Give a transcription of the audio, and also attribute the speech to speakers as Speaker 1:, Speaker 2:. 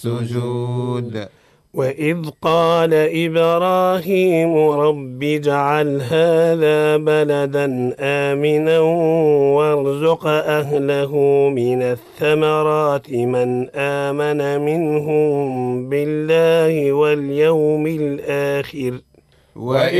Speaker 1: سجود.
Speaker 2: وإذ قال إبراهيم رب اجعل هذا بلدا آمنا وارزق أهله من الثمرات من آمن منهم بالله واليوم الآخر